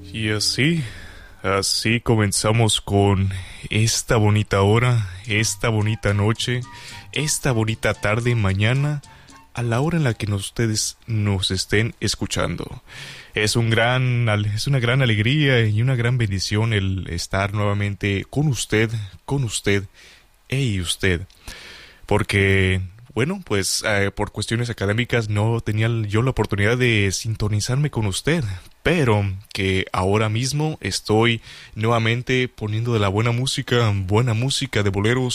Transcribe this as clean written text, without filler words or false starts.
Y así comenzamos con esta bonita hora, esta bonita noche, esta bonita tarde, mañana, a la hora en la que ustedes nos estén escuchando. Es una gran alegría y una gran bendición el estar nuevamente con usted y usted. Porque, bueno, pues por cuestiones académicas no tenía yo la oportunidad de sintonizarme con usted, pero que ahora mismo estoy nuevamente poniendo de la buena música de boleros